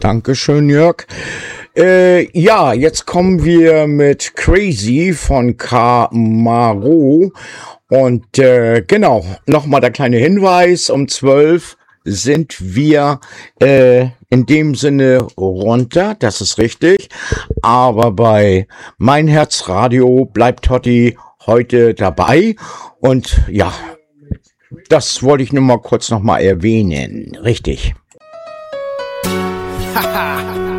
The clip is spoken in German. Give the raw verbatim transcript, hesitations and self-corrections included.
Dankeschön, Jörg. Äh, ja, jetzt kommen wir mit Crazy von Camaro. Und äh, genau, nochmal der kleine Hinweis, um zwölf sind wir äh, in dem Sinne runter, das ist richtig. Aber bei Mein Herz Radio bleibt Totti heute dabei. Und ja, das wollte ich nur mal kurz nochmal erwähnen. Richtig.